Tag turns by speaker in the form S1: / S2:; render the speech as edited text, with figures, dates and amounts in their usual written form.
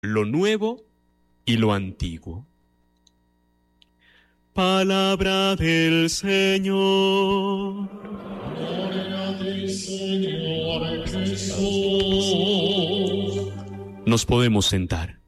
S1: lo nuevo y lo antiguo. Palabra del Señor.
S2: Gloria a ti, Señor Jesús.
S1: Nos podemos sentar.